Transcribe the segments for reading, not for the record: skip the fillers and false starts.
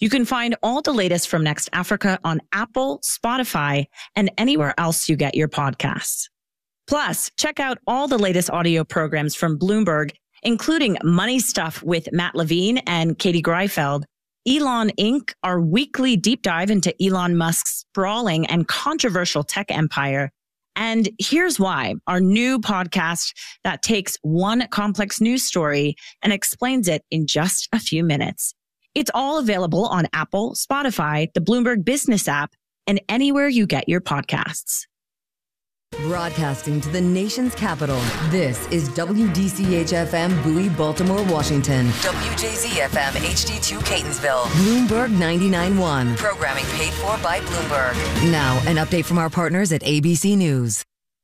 You can find all the latest from Next Africa on Apple, Spotify, and anywhere else you get your podcasts. Plus, check out all the latest audio programs from Bloomberg, including Money Stuff with Matt Levine and Katie Greifeld, Elon Inc., our weekly deep dive into Elon Musk's sprawling and controversial tech empire, and Here's Why, our new podcast that takes one complex news story and explains it in just a few minutes. It's all available on Apple, Spotify, the Bloomberg Business app, and anywhere you get your podcasts. Broadcasting to the nation's capital, this is WDCH-FM Bowie, Baltimore, Washington. WJZ-FM HD2 Catonsville. Bloomberg 99.1. Programming paid for by Bloomberg. Now, an update from our partners at ABC News.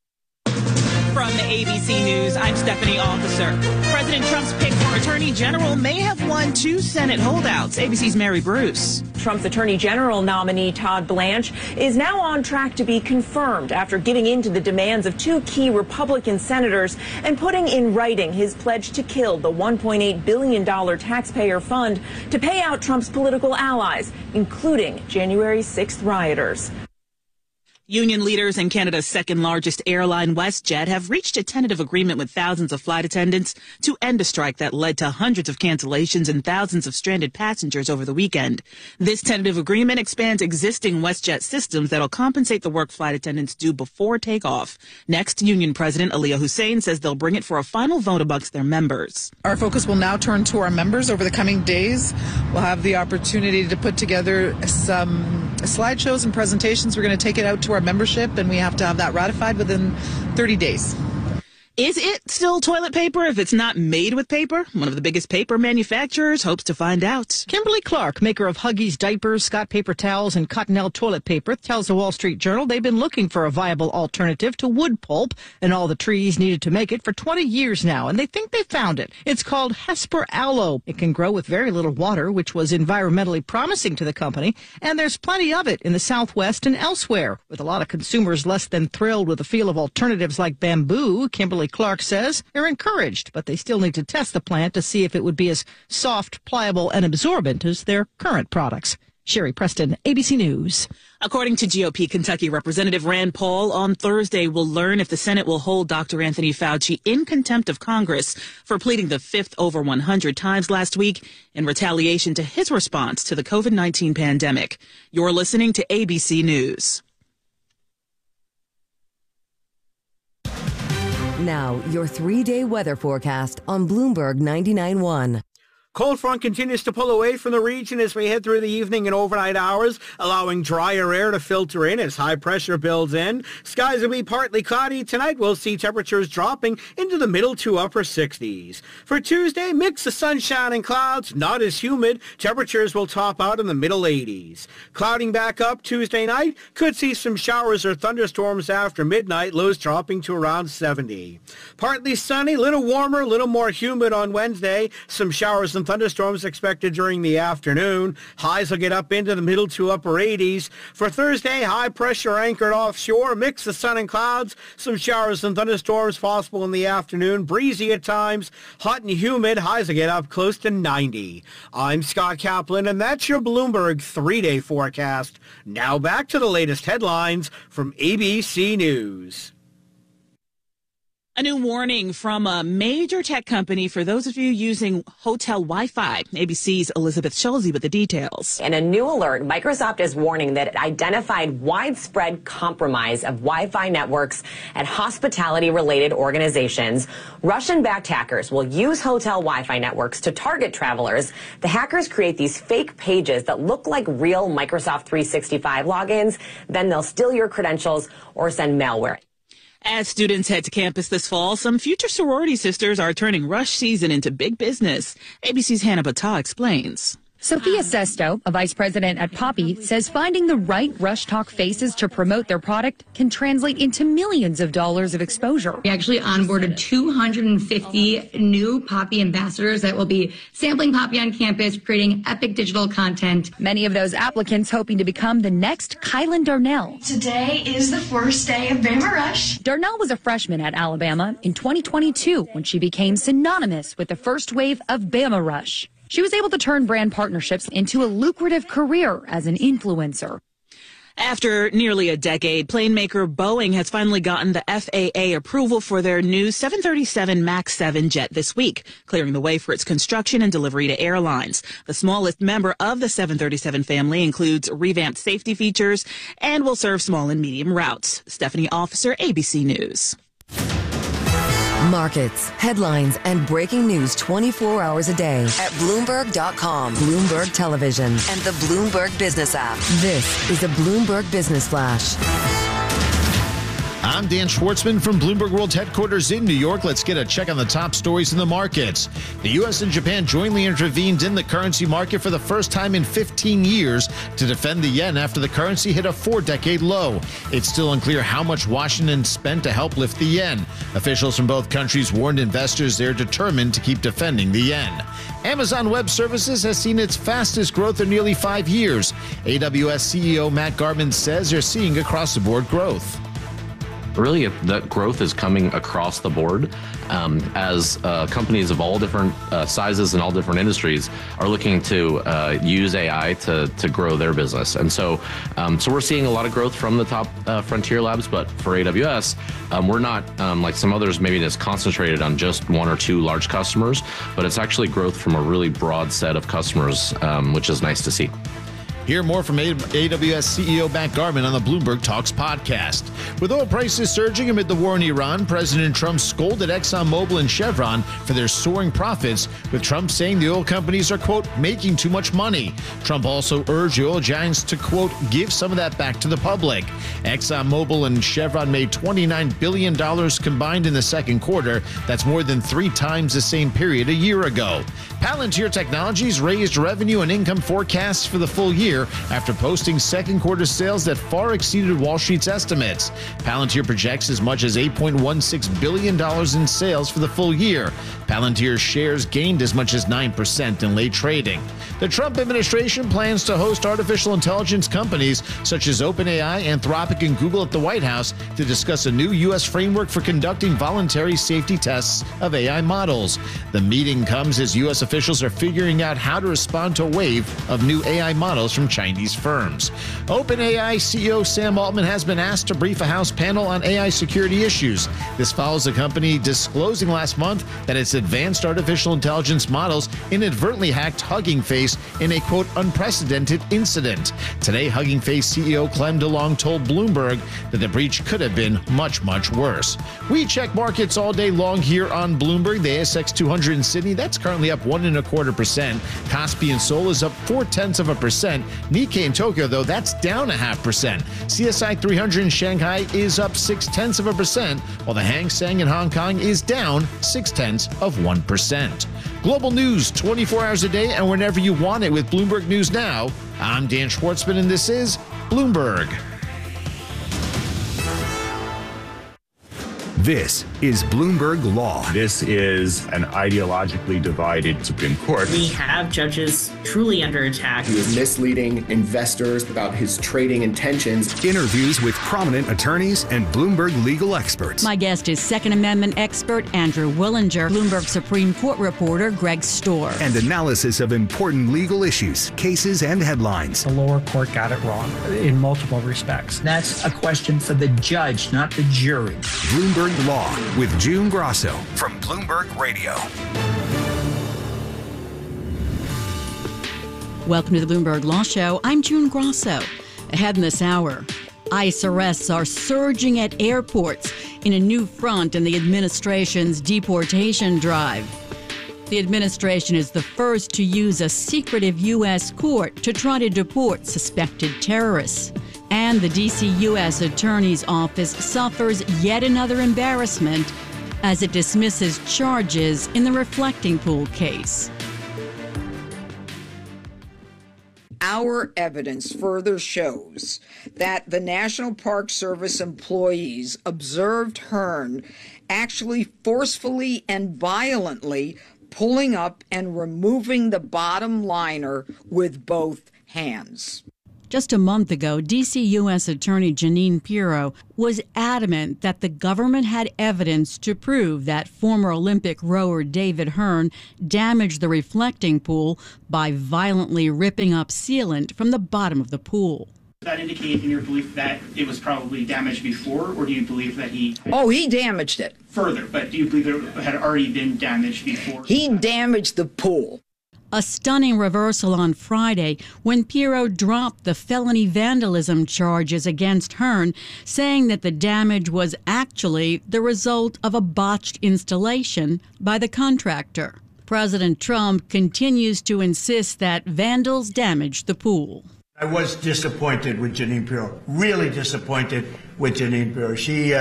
From ABC News, I'm Stephanie Officer. President Trump's pick for Attorney General may have won 2 Senate holdouts. ABC's Mary Bruce. Trump's Attorney General nominee Todd Blanche is now on track to be confirmed after giving in to the demands of 2 key Republican senators and putting in writing his pledge to kill the $1.8 billion taxpayer fund to pay out Trump's political allies, including January 6th rioters. Union leaders and Canada's second largest airline, WestJet, have reached a tentative agreement with thousands of flight attendants to end a strike that led to hundreds of cancellations and thousands of stranded passengers over the weekend. This tentative agreement expands existing WestJet systems that'll compensate the work flight attendants do before takeoff. Next, Union President Aliyah Hussein says they'll bring it for a final vote amongst their members. Our focus will now turn to our members over the coming days. We'll have the opportunity to put together some slideshows and presentations. We're going to take it out to our membership, and we have to have that ratified within 30 days. Is it still toilet paper if it's not made with paper? One of the biggest paper manufacturers hopes to find out. Kimberly-Clark, maker of Huggies diapers, Scott paper towels, and Cottonelle toilet paper, tells the Wall Street Journal they've been looking for a viable alternative to wood pulp and all the trees needed to make it for 20 years now, and they think they found it. It's called Hesper Aloe. It can grow with very little water, which was environmentally promising to the company, and there's plenty of it in the Southwest and elsewhere. With a lot of consumers less than thrilled with the feel of alternatives like bamboo, Kimberly-Clark says they're encouraged, but they still need to test the plant to see if it would be as soft, pliable, and absorbent as their current products. Sherry Preston, ABC News. According to GOP Kentucky Representative Rand Paul, on Thursday we'll learn if the Senate will hold Dr. Anthony Fauci in contempt of Congress for pleading the fifth over 100 times last week in retaliation to his response to the COVID-19 pandemic. You're listening to ABC News. Now, your 3-day weather forecast on Bloomberg 99.1. Cold front continues to pull away from the region as we head through the evening and overnight hours, allowing drier air to filter in as high pressure builds in. Skies will be partly cloudy. Tonight we'll see temperatures dropping into the middle to upper 60s. For Tuesday, mix of sunshine and clouds, not as humid. Temperatures will top out in the middle 80s. Clouding back up Tuesday night, could see some showers or thunderstorms after midnight, lows dropping to around 70. Partly sunny, little warmer, little more humid on Wednesday. Some showers and thunderstorms expected during the afternoon. Highs will get up into the middle to upper 80s. For Thursday, high pressure anchored offshore, mix of sun and clouds, some showers and thunderstorms possible in the afternoon, breezy at times, hot and humid, highs will get up close to 90. I'm Scott Kaplan, and that's your Bloomberg 3-day forecast. Now back to the latest headlines from ABC News. A new warning from a major tech company for those of you using hotel Wi-Fi. ABC's Elizabeth Schulze with the details. In a new alert, Microsoft is warning that it identified widespread compromise of Wi-Fi networks at hospitality-related organizations. Russian-backed hackers will use hotel Wi-Fi networks to target travelers. The hackers create these fake pages that look like real Microsoft 365 logins. Then they'll steal your credentials or send malware. As students head to campus this fall, some future sorority sisters are turning rush season into big business. ABC's Hannah Battah explains. Sophia Sesto, a vice president at Poppy, says finding the right Rush Talk faces to promote their product can translate into millions of dollars of exposure. We actually onboarded 250 new Poppy ambassadors that will be sampling Poppy on campus, creating epic digital content. Many of those applicants hoping to become the next Kylan Darnell. Today is the first day of Bama Rush. Darnell was a freshman at Alabama in 2022 when she became synonymous with the first wave of Bama Rush. She was able to turn brand partnerships into a lucrative career as an influencer. After nearly a decade, plane maker Boeing has finally gotten the FAA approval for their new 737 MAX 7 jet this week, clearing the way for its construction and delivery to airlines. The smallest member of the 737 family includes revamped safety features and will serve small and medium routes. Stephanie Officer, ABC News. Markets, headlines, and breaking news 24 hours a day at Bloomberg.com, Bloomberg Television, and the Bloomberg Business app. This is a Bloomberg Business Flash. I'm Dan Schwartzman from Bloomberg World Headquarters in New York. Let's get a check on the top stories in the markets. The U.S. and Japan jointly intervened in the currency market for the first time in 15 years to defend the yen after the currency hit a 4-decade low. It's still unclear how much Washington spent to help lift the yen. Officials from both countries warned investors they're determined to keep defending the yen. Amazon Web Services has seen its fastest growth in nearly 5 years. AWS CEO Matt Garman says they're seeing across-the-board growth. Really, that growth is coming across the board as companies of all different sizes and all different industries are looking to use AI to grow their business. And so we're seeing a lot of growth from the top frontier labs, but for AWS, we're not like some others, maybe just concentrated on just one or two large customers, but it's actually growth from a really broad set of customers, which is nice to see. Hear more from AWS CEO Matt Garman on the Bloomberg Talks podcast. With oil prices surging amid the war in Iran, President Trump scolded ExxonMobil and Chevron for their soaring profits, with Trump saying the oil companies are, quote, making too much money. Trump also urged the oil giants to, quote, give some of that back to the public. ExxonMobil and Chevron made $29 billion combined in the second quarter. That's more than 3 times the same period a year ago. Palantir Technologies raised revenue and income forecasts for the full year after posting second quarter sales that far exceeded Wall Street's estimates. Palantir projects as much as $8.16 billion in sales for the full year. Palantir's shares gained as much as 9% in late trading. The Trump administration plans to host artificial intelligence companies such as OpenAI, Anthropic, and Google at the White House to discuss a new U.S. framework for conducting voluntary safety tests of AI models. The meeting comes as U.S. officials are figuring out how to respond to a wave of new AI models from Chinese firms. OpenAI CEO Sam Altman has been asked to brief a House panel on AI security issues. This follows the company disclosing last month that its advanced artificial intelligence models inadvertently hacked Hugging Face in a, quote, unprecedented incident. Today, Hugging Face CEO Clem DeLong told Bloomberg that the breach could have been much, much worse. We check markets all day long here on Bloomberg. The ASX 200 in Sydney, that's currently up 1.25%. Kospi in Seoul is up 0.4%. Nikkei in Tokyo, though, that's down 0.5%. CSI 300 in Shanghai is up 0.6%, while the Hang Seng in Hong Kong is down 0.6%. Global news 24 hours a day and whenever you want it with Bloomberg News Now. I'm Dan Schwartzman, and this is Bloomberg. This is Bloomberg Law. This is an ideologically divided Supreme Court. We have judges truly under attack. He is misleading investors about his trading intentions. Interviews with prominent attorneys and Bloomberg legal experts. My guest is Second Amendment expert Andrew Willinger, Bloomberg Supreme Court reporter Greg Storr. And analysis of important legal issues, cases, and headlines. The lower court got it wrong in multiple respects. That's a question for the judge, not the jury. Bloomberg Law with June Grosso from Bloomberg Radio. Welcome to the Bloomberg Law Show. I'm June Grosso. Ahead in this hour, ICE arrests are surging at airports in a new front in the administration's deportation drive. The administration is the first to use a secretive U.S. court to try to deport suspected terrorists. And the D.C. U.S. Attorney's Office suffers yet another embarrassment as it dismisses charges in the Reflecting Pool case. Our evidence further shows that the National Park Service employees observed Hearn actually forcefully and violently pulling up and removing the bottom liner with both hands. Just a month ago, D.C. U.S. Attorney Jeanine Pirro was adamant that the government had evidence to prove that former Olympic rower David Hearn damaged the reflecting pool by violently ripping up sealant from the bottom of the pool. Does that indicate in your belief that it was probably damaged before, or do you believe that he... Oh, he damaged it. Further, but do you believe it had already been damaged before? He damaged the pool. A stunning reversal on Friday when Pirro dropped the felony vandalism charges against Hearn, saying that the damage was actually the result of a botched installation by the contractor. President Trump continues to insist that vandals damaged the pool. I was disappointed with Jeanine Pirro, really disappointed with Jeanine Pirro.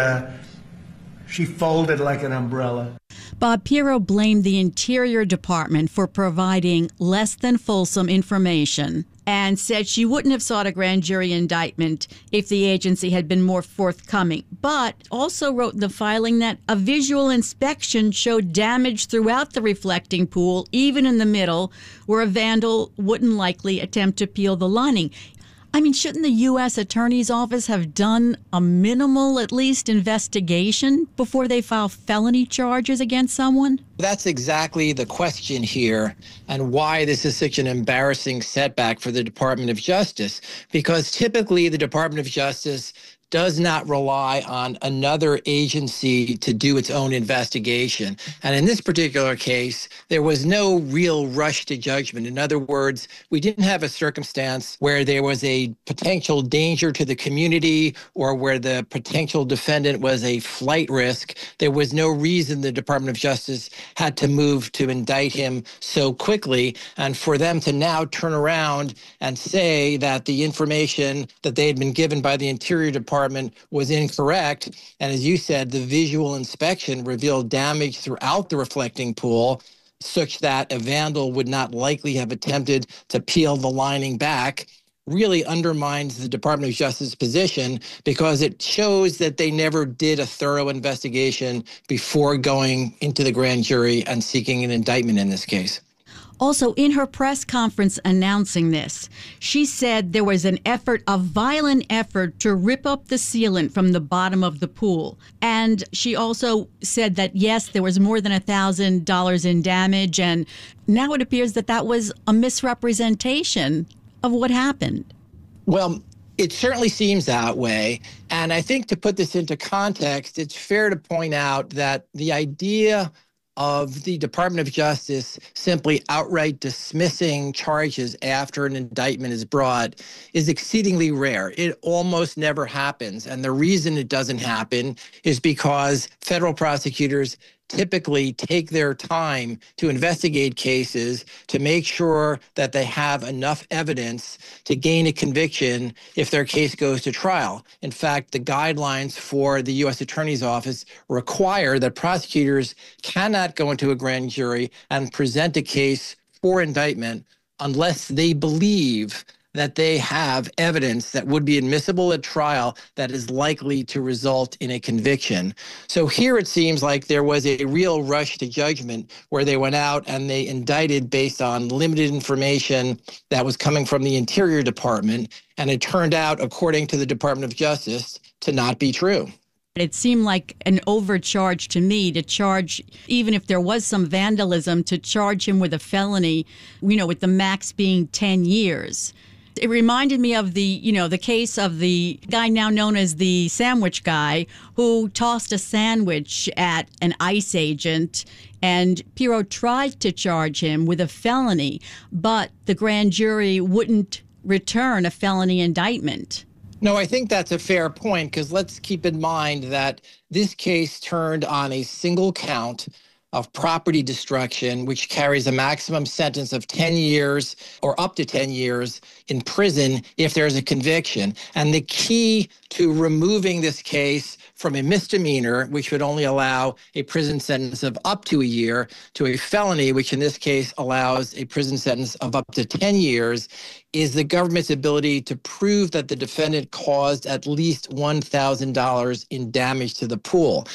She folded like an umbrella. Bob Pirro blamed the Interior Department for providing less than fulsome information and said she wouldn't have sought a grand jury indictment if the agency had been more forthcoming, but also wrote in the filing that a visual inspection showed damage throughout the reflecting pool, even in the middle, where a vandal wouldn't likely attempt to peel the lining. I mean, shouldn't the U.S. Attorney's Office have done a minimal, at least, investigation before they file felony charges against someone? That's exactly the question here, and why this is such an embarrassing setback for the Department of Justice, because typically the Department of Justice does not rely on another agency to do its own investigation. And in this particular case, there was no real rush to judgment. In other words, we didn't have a circumstance where there was a potential danger to the community or where the potential defendant was a flight risk. There was no reason the Department of Justice had to move to indict him so quickly. And for them to now turn around and say that the information that they had been given by the Interior Department was incorrect. And as you said, the visual inspection revealed damage throughout the reflecting pool, such that a vandal would not likely have attempted to peel the lining back, really undermines the Department of Justice's position, because it shows that they never did a thorough investigation before going into the grand jury and seeking an indictment in this case. Also, in her press conference announcing this, she said there was a violent effort to rip up the sealant from the bottom of the pool. And she also said that, yes, there was more than $1,000 in damage. And now it appears that that was a misrepresentation of what happened. Well, it certainly seems that way. And I think to put this into context, it's fair to point out that the idea of the Department of Justice simply outright dismissing charges after an indictment is brought is exceedingly rare. It almost never happens. And the reason it doesn't happen is because federal prosecutors typically take their time to investigate cases to make sure that they have enough evidence to gain a conviction if their case goes to trial. In fact, the guidelines for the U.S. Attorney's Office require that prosecutors cannot go into a grand jury and present a case for indictment unless they believe that they have evidence that would be admissible at trial that is likely to result in a conviction. So here it seems like there was a real rush to judgment where they went out and they indicted based on limited information that was coming from the Interior Department, and it turned out, according to the Department of Justice, to not be true. It seemed like an overcharge to me to charge, even if there was some vandalism, to charge him with a felony, with the max being 10 years. It reminded me of the case of the guy now known as the sandwich guy who tossed a sandwich at an ICE agent, and Pirro tried to charge him with a felony, but the grand jury wouldn't return a felony indictment. No, I think that's a fair point, because let's keep in mind that this case turned on a single count of property destruction, which carries a maximum sentence of 10 years or up to 10 years in prison if there's a conviction. And the key to removing this case from a misdemeanor, which would only allow a prison sentence of up to a year, to a felony, which in this case allows a prison sentence of up to 10 years, is the government's ability to prove that the defendant caused at least $1,000 in damage to the pool.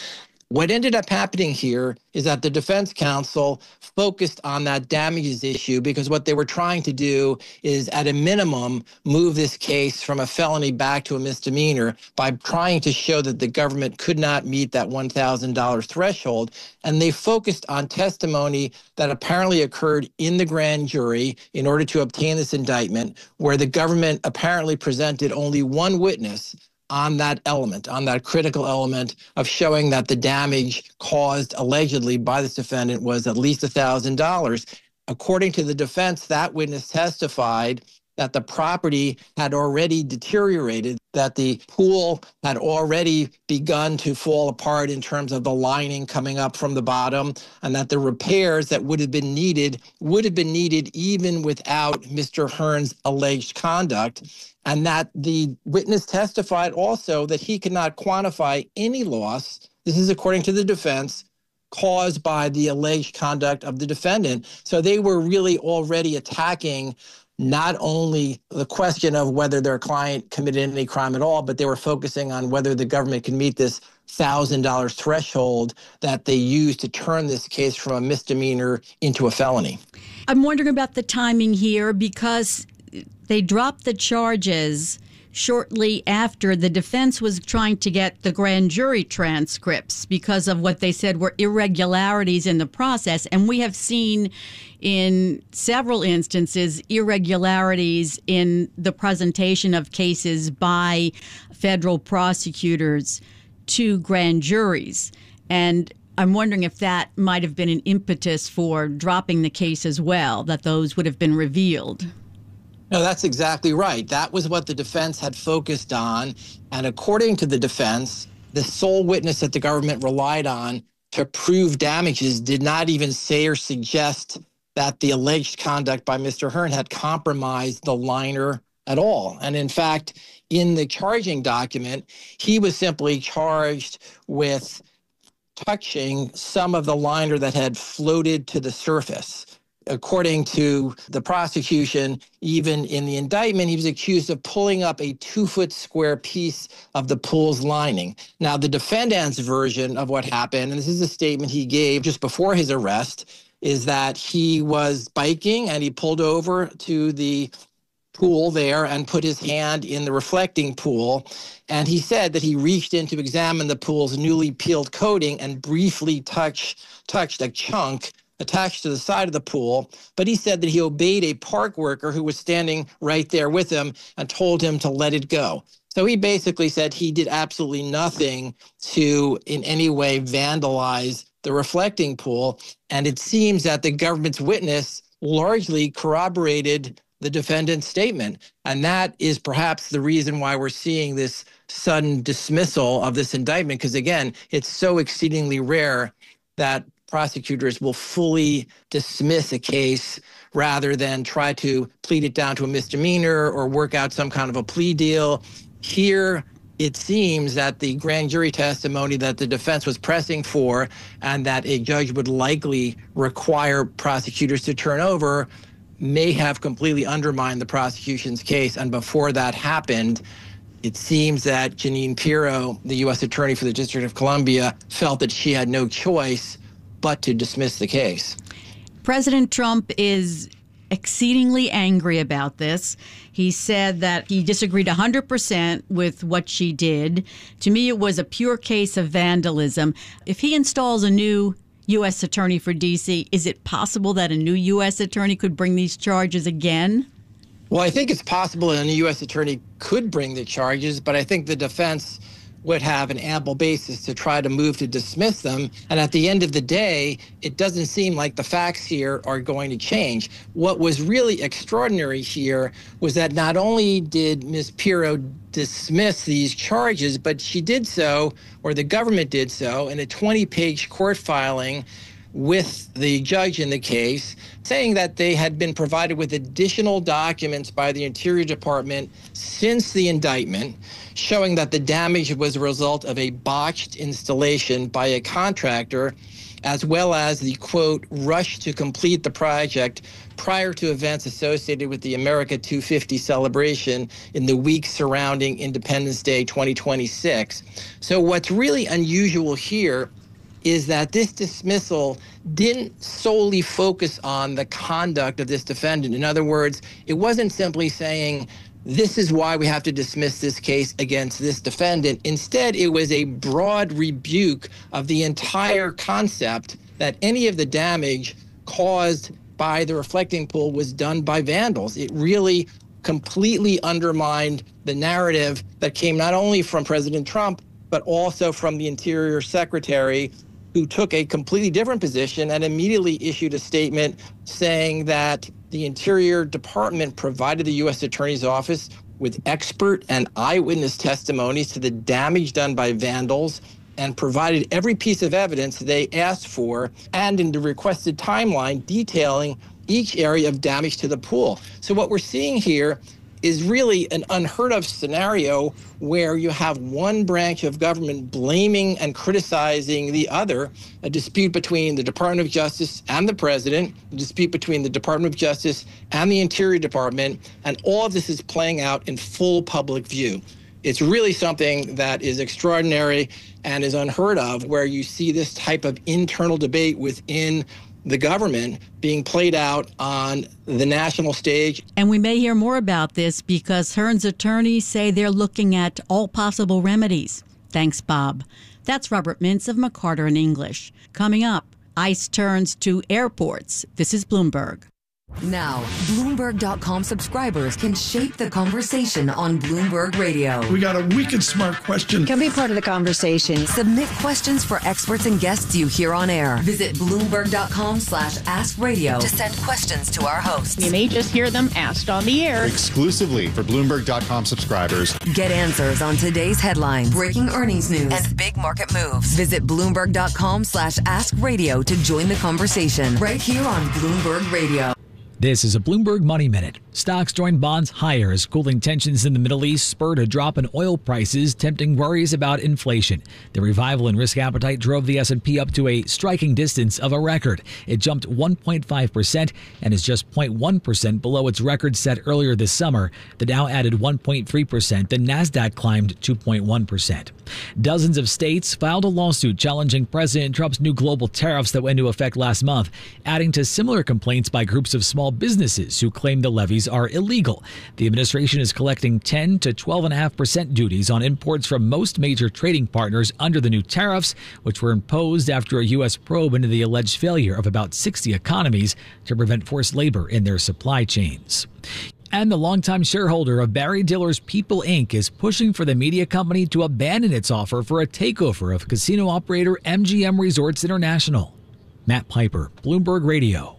What ended up happening here is that the defense counsel focused on that damages issue because what they were trying to do is, at a minimum, move this case from a felony back to a misdemeanor by trying to show that the government could not meet that $1,000 threshold. And they focused on testimony that apparently occurred in the grand jury in order to obtain this indictment, where the government apparently presented only one witness on that element, on that critical element of showing that the damage caused allegedly by this defendant was at least $1,000. According to the defense, that witness testified that the property had already deteriorated, that the pool had already begun to fall apart in terms of the lining coming up from the bottom, and that the repairs that would have been needed even without Mr. Hearn's alleged conduct. And that the witness testified also that he could not quantify any loss, this is according to the defense, caused by the alleged conduct of the defendant. So they were really already attacking not only the question of whether their client committed any crime at all, but they were focusing on whether the government can meet this $1,000 threshold that they used to turn this case from a misdemeanor into a felony. I'm wondering about the timing here because they dropped the charges shortly after the defense was trying to get the grand jury transcripts because of what they said were irregularities in the process. And we have seen in several instances irregularities in the presentation of cases by federal prosecutors to grand juries. And I'm wondering if that might have been an impetus for dropping the case as well, that those would have been revealed. No, that's exactly right. That was what the defense had focused on. And according to the defense, the sole witness that the government relied on to prove damages did not even say or suggest that the alleged conduct by Mr. Hearn had compromised the liner at all. And in fact, in the charging document, he was simply charged with touching some of the liner that had floated to the surface. According to the prosecution, even in the indictment, he was accused of pulling up a 2-foot square piece of the pool's lining. Now, the defendant's version of what happened, and this is a statement he gave just before his arrest, is that he was biking and he pulled over to the pool there and put his hand in the reflecting pool. And he said that he reached in to examine the pool's newly peeled coating and briefly touched a chunk attached to the side of the pool, but he said that he obeyed a park worker who was standing right there with him and told him to let it go. So he basically said he did absolutely nothing to in any way vandalize the reflecting pool. And it seems that the government's witness largely corroborated the defendant's statement. And that is perhaps the reason why we're seeing this sudden dismissal of this indictment, because again, it's so exceedingly rare that prosecutors will fully dismiss a case rather than try to plead it down to a misdemeanor or work out some kind of a plea deal. Here, it seems that the grand jury testimony that the defense was pressing for and that a judge would likely require prosecutors to turn over may have completely undermined the prosecution's case. And before that happened, it seems that Jeanine Pirro, the U.S. Attorney for the District of Columbia, felt that she had no choice but to dismiss the case. President Trump is exceedingly angry about this. He said that he disagreed 100% with what she did. To me, it was a pure case of vandalism. If he installs a new U.S. attorney for D.C., is it possible that a new U.S. attorney could bring these charges again? Well, I think it's possible that a new U.S. attorney could bring the charges, but I think the defense would have an ample basis to try to move to dismiss them. And at the end of the day, it doesn't seem like the facts here are going to change. What was really extraordinary here was that not only did Ms. Pirro dismiss these charges, but she did so, or the government did so, in a 20-page court filing with the judge in the case, saying that they had been provided with additional documents by the Interior Department since the indictment, showing that the damage was a result of a botched installation by a contractor, as well as the, quote, rush to complete the project prior to events associated with the America 250 celebration in the week surrounding Independence Day 2026. So what's really unusual here is that this dismissal didn't solely focus on the conduct of this defendant. In other words, it wasn't simply saying, this is why we have to dismiss this case against this defendant. Instead, it was a broad rebuke of the entire concept that any of the damage caused by the reflecting pool was done by vandals. It really completely undermined the narrative that came not only from President Trump, but also from the Interior Secretary, who took a completely different position and immediately issued a statement saying that the Interior Department provided the U.S. Attorney's Office with expert and eyewitness testimonies to the damage done by vandals and provided every piece of evidence they asked for and in the requested timeline detailing each area of damage to the pool. So what we're seeing here is really an unheard of scenario where you have one branch of government blaming and criticizing the other, a dispute between the Department of Justice and the President, a dispute between the Department of Justice and the Interior Department, and all of this is playing out in full public view. It's really something that is extraordinary and is unheard of, where you see this type of internal debate within the government being played out on the national stage. And we may hear more about this because Hearn's attorneys say they're looking at all possible remedies. Thanks, Bob. That's Robert Mintz of McCarter and English. Coming up, ICE turns to airports. This is Bloomberg. Now, Bloomberg.com subscribers can shape the conversation on Bloomberg Radio. We got a wicked smart question. Can be part of the conversation. Submit questions for experts and guests you hear on air. Visit Bloomberg.com/AskRadio to send questions to our hosts. You may just hear them asked on the air. Exclusively for Bloomberg.com subscribers. Get answers on today's headlines, breaking earnings news, and big market moves. Visit Bloomberg.com/AskRadio to join the conversation right here on Bloomberg Radio. This is a Bloomberg Money Minute. Stocks joined bonds higher as cooling tensions in the Middle East spurred a drop in oil prices, tempting worries about inflation. The revival in risk appetite drove the S&P up to a striking distance of a record. It jumped 1.5% and is just 0.1% below its record set earlier this summer. The Dow added 1.3%. The Nasdaq climbed 2.1%. Dozens of states filed a lawsuit challenging President Trump's new global tariffs that went into effect last month, adding to similar complaints by groups of small businesses who claim the levies are illegal. The administration is collecting 10 to 12.5% duties on imports from most major trading partners under the new tariffs, which were imposed after a U.S. probe into the alleged failure of about 60 economies to prevent forced labor in their supply chains. And the longtime shareholder of Barry Diller's People Inc. is pushing for the media company to abandon its offer for a takeover of casino operator MGM Resorts International. Matt Piper, Bloomberg Radio.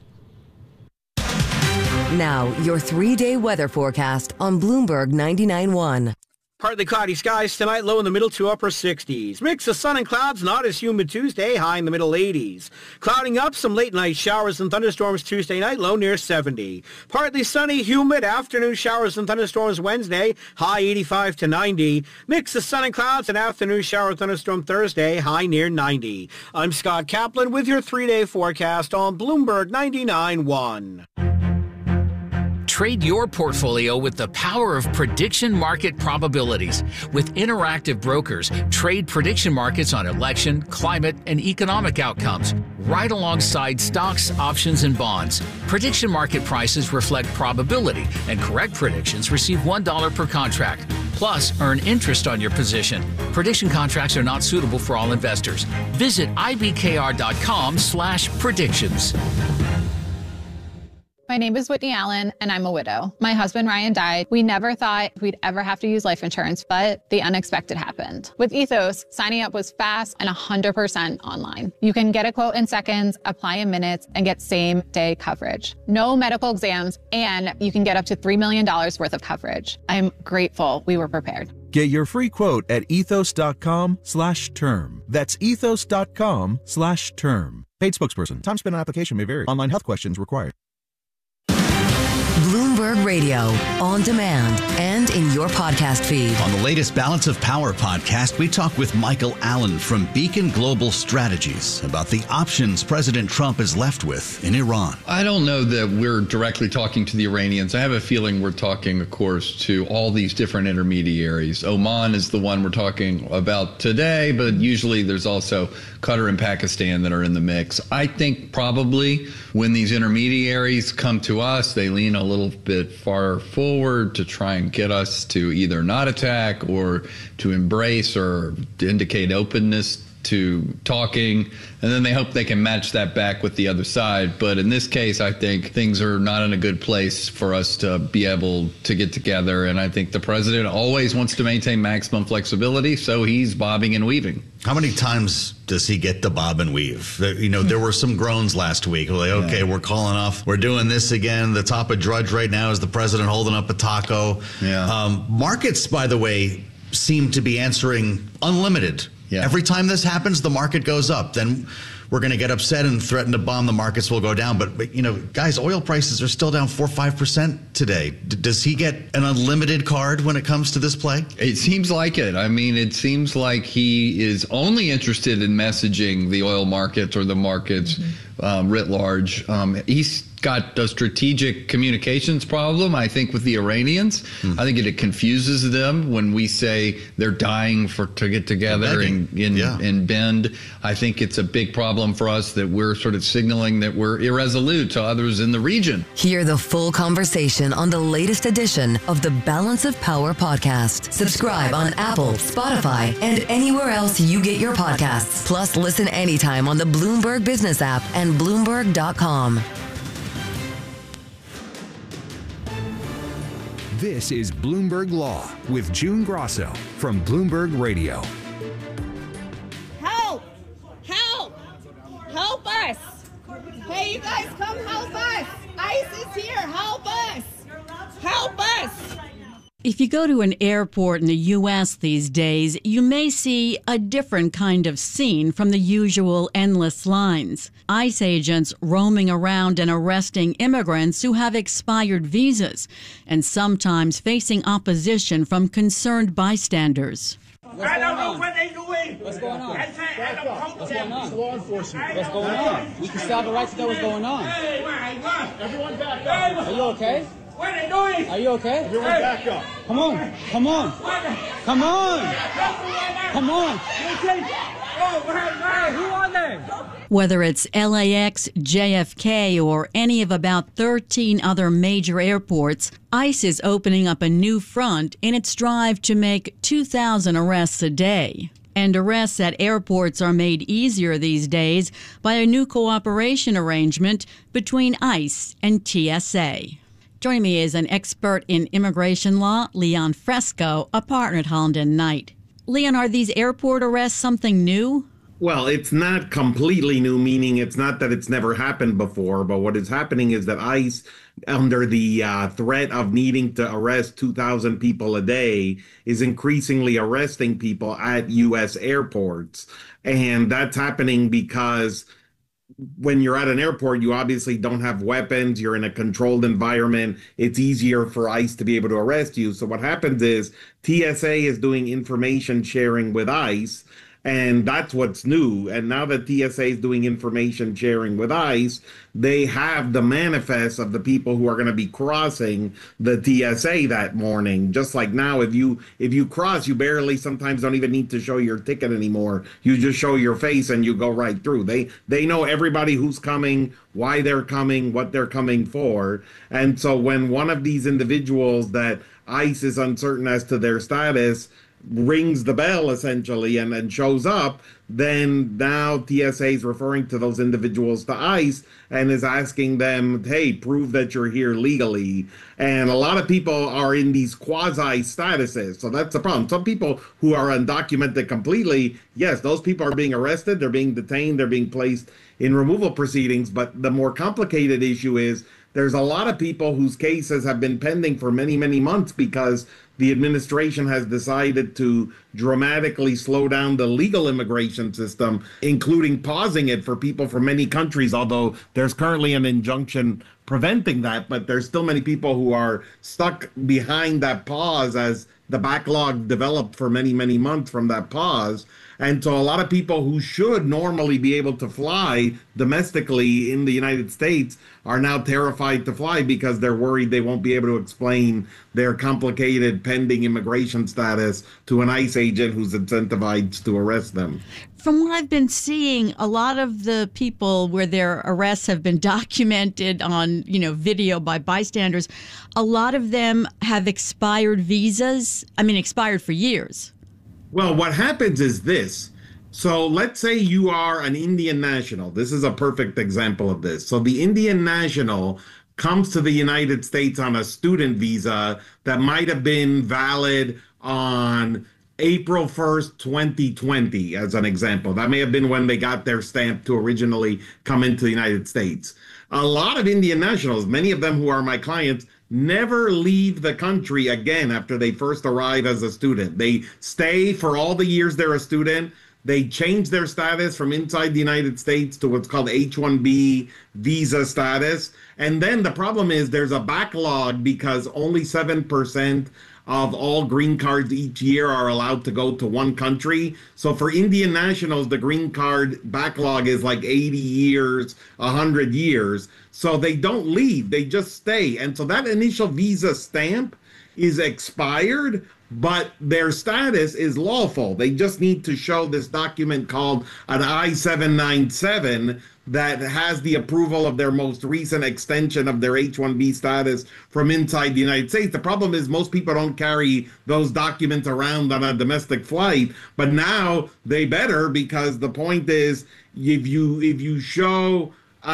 Now, your 3-day weather forecast on Bloomberg 99.1. Partly cloudy skies tonight, low in the middle to upper 60s. Mix of sun and clouds, not as humid Tuesday, high in the middle 80s. Clouding up, some late night showers and thunderstorms Tuesday night, low near 70. Partly sunny, humid, afternoon showers and thunderstorms Wednesday, high 85 to 90. Mix of sun and clouds, and afternoon shower thunderstorm Thursday, high near 90. I'm Scott Kaplan with your 3-day forecast on Bloomberg 99.1. Trade your portfolio with the power of prediction market probabilities. With Interactive Brokers, trade prediction markets on election, climate, and economic outcomes, right alongside stocks, options, and bonds. Prediction market prices reflect probability, and correct predictions receive $1 per contract. Plus, earn interest on your position. Prediction contracts are not suitable for all investors. Visit ibkr.com/predictions. My name is Whitney Allen, and I'm a widow. My husband, Ryan, died. We never thought we'd ever have to use life insurance, but the unexpected happened. With Ethos, signing up was fast and 100% online. You can get a quote in seconds, apply in minutes, and get same-day coverage. No medical exams, and you can get up to $3 million worth of coverage. I'm grateful we were prepared. Get your free quote at ethos.com/term. That's ethos.com/term. Paid spokesperson. Time spent on application may vary. Online health questions required. Bloomberg Radio, on demand, and in your podcast feed. On the latest Balance of Power podcast, we talk with Michael Allen from Beacon Global Strategies about the options President Trump is left with in Iran. I don't know that we're directly talking to the Iranians. I have a feeling we're talking, of course, to all these different intermediaries. Oman is the one we're talking about today, but usually there's also Qatar and Pakistan that are in the mix. I think probably when these intermediaries come to us, they lean a little bit far forward to try and get us to either not attack or to embrace or to indicate openness to talking, and then they hope they can match that back with the other side. But in this case, I think things are not in a good place for us to be able to get together, and I think the president always wants to maintain maximum flexibility, so he's bobbing and weaving. How many times does he get to bob and weave? You know, there were some groans last week. Like, okay, we're calling off. We're doing this again. The top of Drudge right now is the president holding up a taco. Markets, by the way, seem to be answering unlimited. Every time this happens, the market goes up. Then we're going to get upset and threaten to bomb. The markets will go down. But you know, guys, oil prices are still down 4 or 5% today. Does he get an unlimited card when it comes to this play? It seems like it. I mean, it seems like he is only interested in messaging the oil markets or the markets writ large. He's got a strategic communications problem, I think, with the Iranians. I think it confuses them when we say they're dying to get together and bend. I think it's a big problem for us that we're sort of signaling that we're irresolute to others in the region. Hear the full conversation on the latest edition of the Balance of Power podcast. Subscribe on Apple, Spotify, and anywhere else you get your podcasts. Plus, listen anytime on the Bloomberg Business app and Bloomberg.com. This is Bloomberg Law with June Grosso from Bloomberg Radio. Help! Help! Help us! Hey, you guys, come help us! ICE is here! Help us! Help us! If you go to an airport in the U.S. these days, you may see a different kind of scene from the usual endless lines. ICE agents roaming around and arresting immigrants who have expired visas, and sometimes facing opposition from concerned bystanders. I don't know what they're doing. What's going on? I don't What's going on? Law enforcement. What's going on? We can still have the right to know what's going on. Everyone back up. Are you okay? What are they doing? Are you okay? Everyone back up. Come on. Come on. Come on. Come on. Who are they? Whether it's LAX, JFK, or any of about 13 other major airports, ICE is opening up a new front in its drive to make 2,000 arrests a day. And arrests at airports are made easier these days by a new cooperation arrangement between ICE and TSA. Joining me is an expert in immigration law, Leon Fresco, a partner at Holland & Knight. Leon, are these airport arrests something new? Well, it's not completely new, meaning it's not that it's never happened before, but what is happening is that ICE, under the threat of needing to arrest 2,000 people a day, is increasingly arresting people at U.S. airports. And that's happening because when you're at an airport, you obviously don't have weapons. You're in a controlled environment. It's easier for ICE to be able to arrest you. So what happens is TSA is doing information sharing with ICE, and that's what's new. And now that TSA is doing information sharing with ICE, they have the manifest of the people who are going to be crossing the TSA that morning. Just like now, if you cross, you barely sometimes don't even need to show your ticket anymore. You just show your face and you go right through. They know everybody who's coming, why they're coming, what they're coming for. And so when one of these individuals that ICE is uncertain as to their status rings the bell essentially and shows up, then now TSA is referring to those individuals to ICE and is asking them, hey, prove that you're here legally. And a lot of people are in these quasi statuses. So that's the problem. Some people who are undocumented completely, yes, those people are being arrested, they're being detained, they're being placed in removal proceedings. But the more complicated issue is there's a lot of people whose cases have been pending for many, many months because the administration has decided to dramatically slow down the legal immigration system, including pausing it for people from many countries, although there's currently an injunction preventing that. But there's still many people who are stuck behind that pause as the backlog developed for many, many months from that pause. And so a lot of people who should normally be able to fly domestically in the United States are now terrified to fly because they're worried they won't be able to explain their complicated pending immigration status to an ICE agent who's incentivized to arrest them. From what I've been seeing, a lot of the people where their arrests have been documented on, video by bystanders, a lot of them have expired visas. Expired for years. Well, what happens is this. So let's say you are an Indian national. This is a perfect example of this. So the Indian national comes to the United States on a student visa that might have been valid on April 1st, 2020, as an example. That may have been when they got their stamp to originally come into the United States. A lot of Indian nationals, many of them who are my clients, never leave the country again after they first arrive as a student. They stay for all the years they're a student. They change their status from inside the United States to what's called H-1B visa status. And then the problem is there's a backlog because only 7% of all green cards each year are allowed to go to one country. So for Indian nationals, the green card backlog is like 80 years, 100 years. So they don't leave, they just stay. And so that initial visa stamp is expired, but their status is lawful. They just need to show this document called an I-797 that has the approval of their most recent extension of their H-1B status from inside the United States. The problem is most people don't carry those documents around on a domestic flight, but now they better, because the point is if you show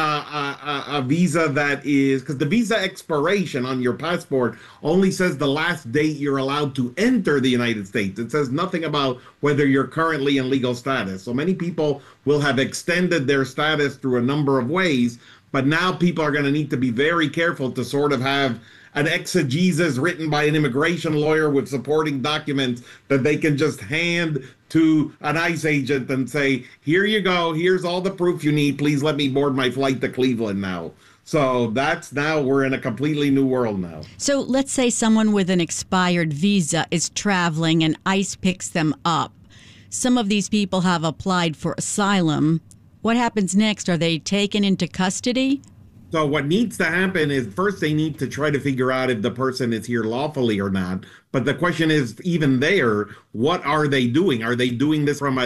a visa that is, because the visa expiration on your passport only says the last date you're allowed to enter the United States. It says nothing about whether you're currently in legal status. So many people will have extended their status through a number of ways, but now people are going to need to be very careful to sort of have an exegesis written by an immigration lawyer with supporting documents that they can just hand to an ICE agent and say, here you go, here's all the proof you need, please let me board my flight to Cleveland now. So we're in a completely new world now. So let's say someone with an expired visa is traveling and ICE picks them up. Some of these people have applied for asylum. What happens next? Are they taken into custody? So what needs to happen is first they need to try to figure out if the person is here lawfully or not. But the question is, even there, what are they doing? Are they doing this from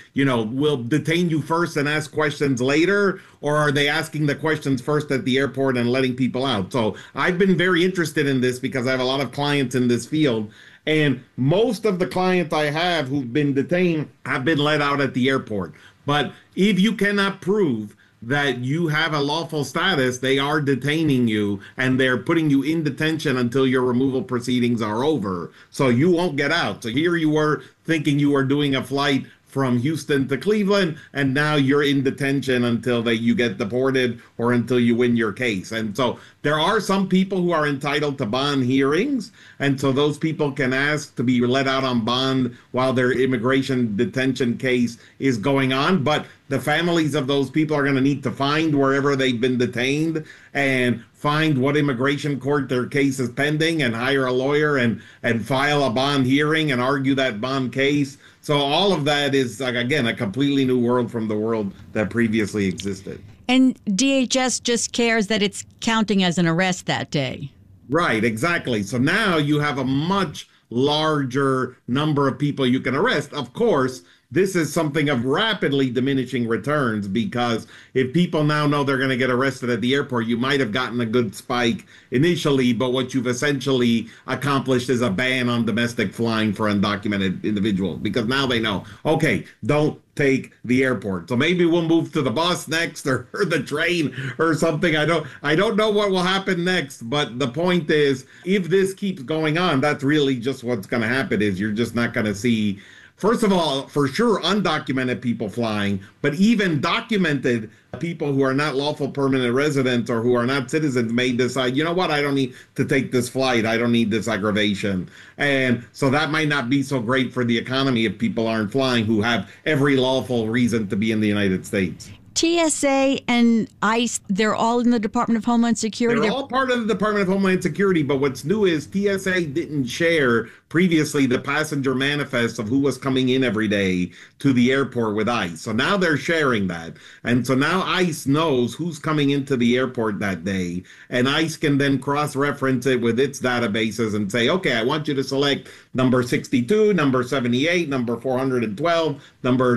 we'll detain you first and ask questions later? Or are they asking the questions first at the airport and letting people out? So I've been very interested in this because I have a lot of clients in this field. And most of the clients I have who've been detained have been let out at the airport. But if you cannot prove that you have a lawful status, they are detaining you and they're putting you in detention until your removal proceedings are over. So you won't get out. So here you were thinking you were doing a flight from Houston to Cleveland, and now you're in detention until you get deported or until you win your case. And so there are some people who are entitled to bond hearings, and so those people can ask to be let out on bond while their immigration detention case is going on. But the families of those people are going to need to find wherever they've been detained and find what immigration court their case is pending and hire a lawyer and file a bond hearing and argue that bond case. So all of that is, again, a completely new world from the world that previously existed. And DHS just cares that it's counting as an arrest that day. Right, exactly. So now you have a much larger number of people you can arrest. Of course, this is something of rapidly diminishing returns, because if people now know they're going to get arrested at the airport, you might have gotten a good spike initially, but what you've essentially accomplished is a ban on domestic flying for undocumented individuals, because now they know, okay, don't take the airport. So maybe we'll move to the bus next, or the train or something. I don't know what will happen next, but the point is, if this keeps going on, that's really just what's going to happen. Is you're just not going to see first of all, for sure, undocumented people flying, but even documented people who are not lawful permanent residents or who are not citizens may decide, you know what, I don't need to take this flight. I don't need this aggravation. And so that might not be so great for the economy if people aren't flying who have every lawful reason to be in the United States. TSA and ICE, they're all in the Department of Homeland Security. They're all part of the Department of Homeland Security, but what's new is TSA didn't share previously the passenger manifest of who was coming in every day to the airport with ICE. So now they're sharing that. And so now ICE knows who's coming into the airport that day. And ICE can then cross-reference it with its databases and say, okay, I want you to select number 62, number 78, number 412, number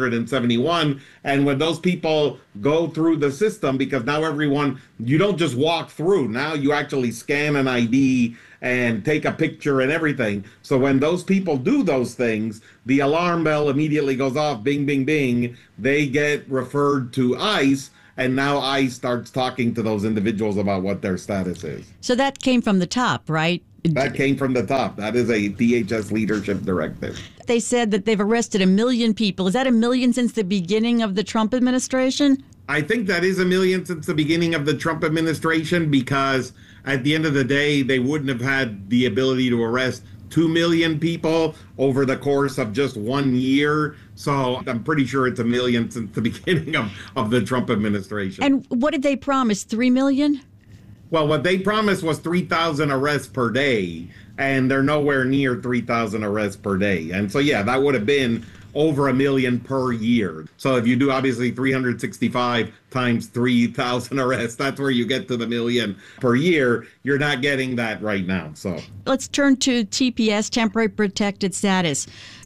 371. And when those people go through the system, because now everyone, you don't just walk through. Now you actually scan an ID and take a picture and everything. So when those people do those things, the alarm bell immediately goes off, bing, bing, bing. They get referred to ICE, and now ICE starts talking to those individuals about what their status is. So that came from the top, right? That came from the top. That is a DHS leadership directive. They said that they've arrested 1 million people. Is that 1 million since the beginning of the Trump administration? I think that is 1 million since the beginning of the Trump administration, because at the end of the day, they wouldn't have had the ability to arrest 2 million people over the course of just 1 year. So I'm pretty sure it's 1 million since the beginning of the Trump administration. And what did they promise, 3 million? Well, what they promised was 3,000 arrests per day, and they're nowhere near 3,000 arrests per day. And so, yeah, that would have been over 1 million per year. So if you do obviously 365 times 3,000 arrests, that's where you get to the 1 million per year. You're not getting that right now. So let's turn to TPS, temporary protected status.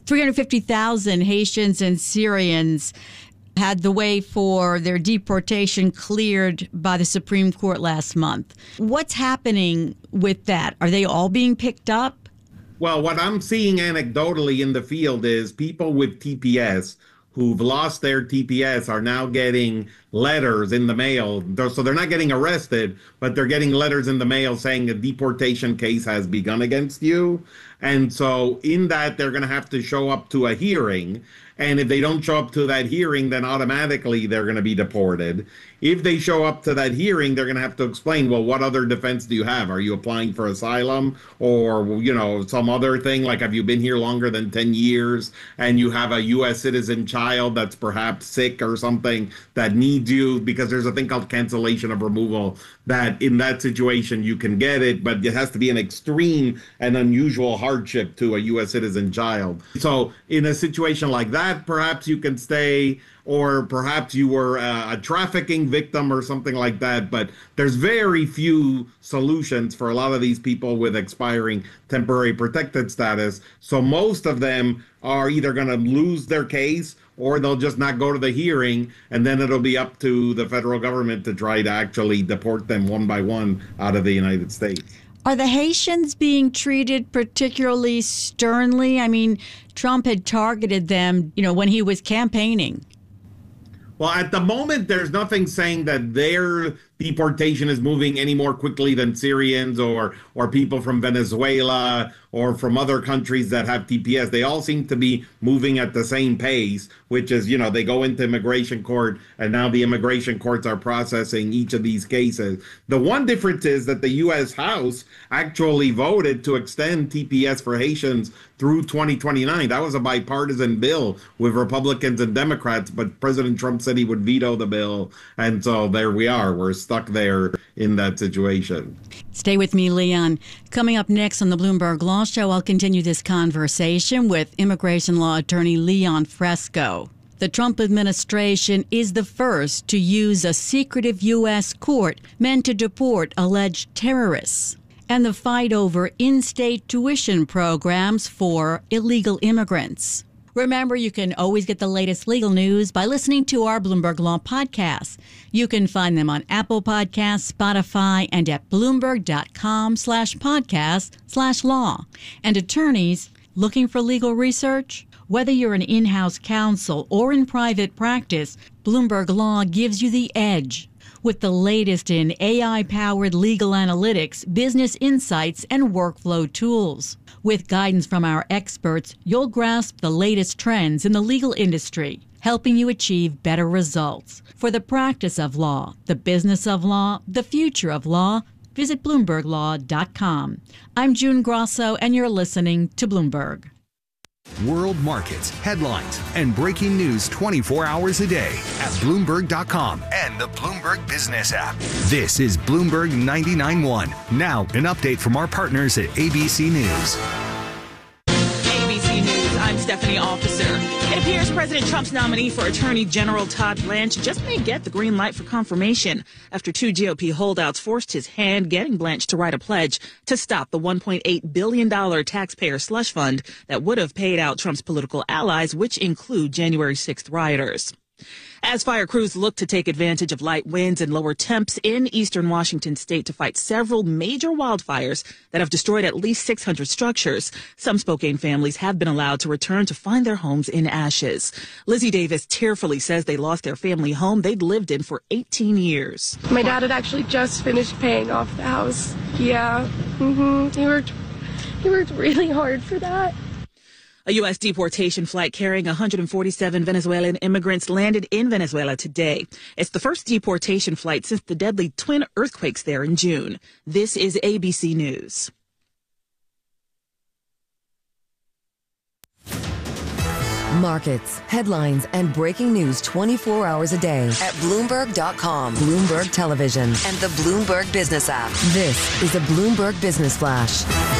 350,000 Haitians and Syrians had the way for their deportation cleared by the Supreme Court last month. What's happening with that? Are they all being picked up? Well, what I'm seeing anecdotally in the field is people with TPS who've lost their TPS are now getting letters in the mail. So they're not getting arrested, but they're getting letters in the mail saying a deportation case has begun against you. And so in that, they're going to have to show up to a hearing. And if they don't show up to that hearing, then automatically they're going to be deported. If they show up to that hearing, they're going to have to explain, well, what other defense do you have? Are you applying for asylum or, you know, some other thing? Like, have you been here longer than 10 years and you have a U.S. citizen child that's perhaps sick or something that needs you? Because there's a thing called cancellation of removal that in that situation you can get it, but it has to be an extreme and unusual hardship to a U.S. citizen child. So in a situation like that, perhaps you can stay, or perhaps you were a trafficking victim or something like that. But there's very few solutions for a lot of these people with expiring temporary protected status. So most of them are either going to lose their case or they'll just not go to the hearing, and then it'll be up to the federal government to try to actually deport them one by one out of the United States. Are the Haitians being treated particularly sternly? I mean, Trump had targeted them, you know, when he was campaigning. Well, at the moment, there's nothing saying that their deportation is moving any more quickly than Syrians or people from Venezuela or from other countries that have TPS. They all seem to be moving at the same pace, which is, you know, they go into immigration court and now the immigration courts are processing each of these cases. The one difference is that the U.S. House actually voted to extend TPS for Haitians through 2029. That was a bipartisan bill with Republicans and Democrats, but President Trump said he would veto the bill. And so there we are. We're stuck there in that situation. Stay with me, Leon. Coming up next on the Bloomberg Law Show, I'll continue this conversation with immigration law attorney Leon Fresco. The Trump administration is the first to use a secretive U.S. court meant to deport alleged terrorists, and the fight over in-state tuition programs for illegal immigrants. Remember, you can always get the latest legal news by listening to our Bloomberg Law podcasts. You can find them on Apple Podcasts, Spotify, and at Bloomberg.com/podcast/law. And attorneys looking for legal research? Whether you're an in-house counsel or in private practice, Bloomberg Law gives you the edge. with the latest in AI-powered legal analytics, business insights, and workflow tools. With guidance from our experts, you'll grasp the latest trends in the legal industry, helping you achieve better results. For the practice of law, the business of law, the future of law, visit BloombergLaw.com. I'm June Grosso, and you're listening to Bloomberg. World markets, headlines, and breaking news 24 hours a day at Bloomberg.com and the Bloomberg Business app. This is Bloomberg 99.1. Now, an update from our partners at ABC News. ABC News, I'm Stephanie Officer. It appears President Trump's nominee for Attorney General Todd Blanche just may get the green light for confirmation after two GOP holdouts forced his hand, getting Blanche to write a pledge to stop the $1.8 billion taxpayer slush fund that would have paid out Trump's political allies, which include January 6th rioters. As fire crews look to take advantage of light winds and lower temps in eastern Washington state to fight several major wildfires that have destroyed at least 600 structures, some Spokane families have been allowed to return to find their homes in ashes. Lizzie Davis tearfully says they lost their family home they'd lived in for 18 years. My dad had actually just finished paying off the house. Yeah. He worked really hard for that. A U.S. deportation flight carrying 147 Venezuelan immigrants landed in Venezuela today. It's the first deportation flight since the deadly twin earthquakes there in June. This is ABC News. Markets, headlines, and breaking news 24 hours a day at Bloomberg.com, Bloomberg Television, and the Bloomberg Business app. This is a Bloomberg Business Flash.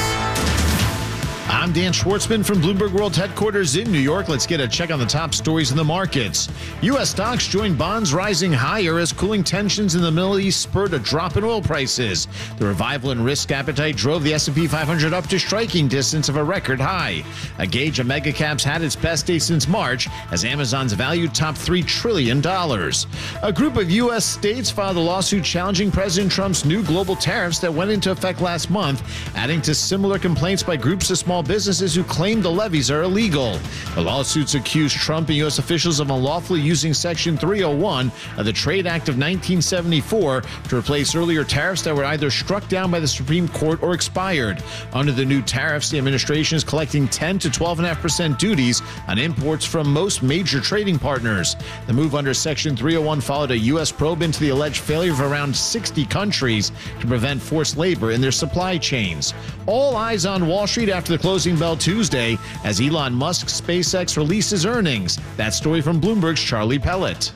I'm Dan Schwartzman from Bloomberg World Headquarters in New York. Let's get a check on the top stories in the markets. U.S. stocks joined bonds rising higher as cooling tensions in the Middle East spurred a drop in oil prices. The revival in risk appetite drove the S&P 500 up to striking distance of a record high. A gauge of mega caps had its best day since March as Amazon's value topped $3 trillion. A group of U.S. states filed a lawsuit challenging President Trump's new global tariffs that went into effect last month, adding to similar complaints by groups of small businesses who claim the levies are illegal. The lawsuits accuse Trump and U.S. officials of unlawfully using Section 301 of the Trade Act of 1974 to replace earlier tariffs that were either struck down by the Supreme Court or expired. Under the new tariffs, the administration is collecting 10 to 12.5% duties on imports from most major trading partners. The move under Section 301 followed a U.S. probe into the alleged failure of around 60 countries to prevent forced labor in their supply chains. All eyes on Wall Street after the closing bell Tuesday as Elon Musk's SpaceX releases earnings. That story from Bloomberg's Charlie Pellet.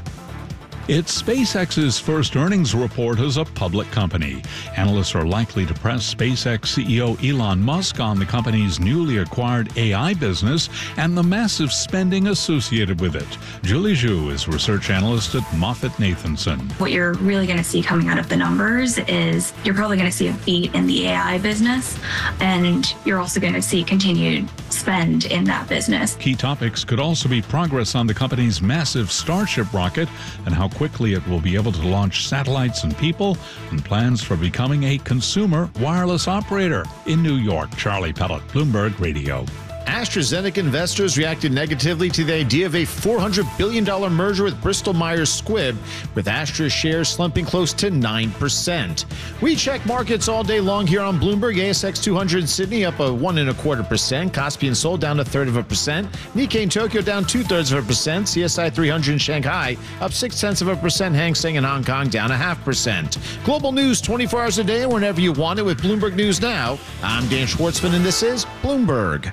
It's SpaceX's first earnings report as a public company. Analysts are likely to press SpaceX CEO Elon Musk on the company's newly acquired AI business and the massive spending associated with it. Julie Zhu is research analyst at MoffettNathanson. What you're really going to see coming out of the numbers is you're probably going to see a beat in the AI business, and you're also going to see continued spend in that business. Key topics could also be progress on the company's massive Starship rocket and how quickly it will be able to launch satellites and people, and plans for becoming a consumer wireless operator. In New York, Charlie Pellet, Bloomberg Radio. AstraZeneca investors reacted negatively to the idea of a $400 billion merger with Bristol-Myers Squibb, with Astra shares slumping close to 9%. We check markets all day long here on Bloomberg. ASX 200 in Sydney up 1.25%. Kospi in Seoul down 1/3%. Nikkei in Tokyo down 2/3%. CSI 300 in Shanghai up 0.6%. Hang Seng in Hong Kong down 0.5%. Global news 24 hours a day and whenever you want it with Bloomberg News Now. I'm Dan Schwartzman and this is Bloomberg.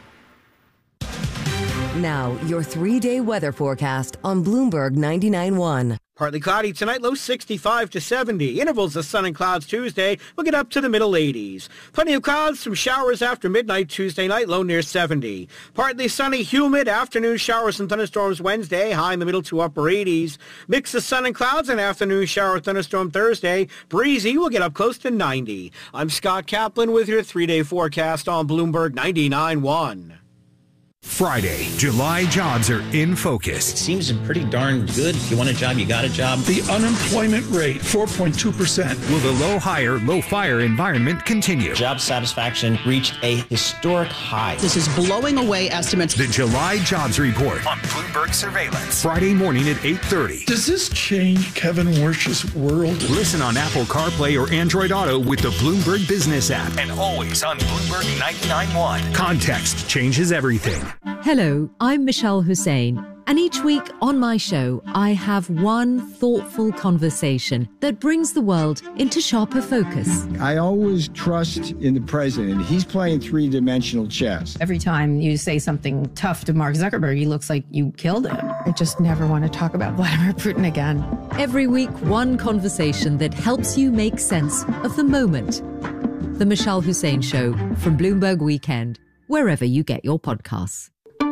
Now, your 3-day weather forecast on Bloomberg 99.1. Partly cloudy tonight, low 65 to 70. Intervals of sun and clouds Tuesday. We'll get up to the middle 80s. Plenty of clouds, some showers after midnight Tuesday night, low near 70. Partly sunny, humid, afternoon showers and thunderstorms Wednesday, high in the middle to upper 80s. Mix of sun and clouds, and afternoon shower thunderstorm Thursday. Breezy, we'll get up close to 90. I'm Scott Kaplan with your 3-day forecast on Bloomberg 99.1. Friday, July jobs are in focus. It seems pretty darn good. If you want a job, you got a job. The unemployment rate, 4.2%. Will the low hire, low fire environment continue? Job satisfaction reached a historic high. This is blowing away estimates. The July jobs report on Bloomberg Surveillance. Friday morning at 8:30. Does this change Kevin Warsh's world? Listen on Apple CarPlay or Android Auto with the Bloomberg Business app. And always on Bloomberg 99.1. Context changes everything. Hello, I'm Michelle Hussein, and each week on my show, I have one thoughtful conversation that brings the world into sharper focus. I always trust in the president. He's playing three-dimensional chess. Every time you say something tough to Mark Zuckerberg, he looks like you killed him. I just never want to talk about Vladimir Putin again. Every week, one conversation that helps you make sense of the moment. The Michelle Hussein Show from Bloomberg Weekend, wherever you get your podcasts.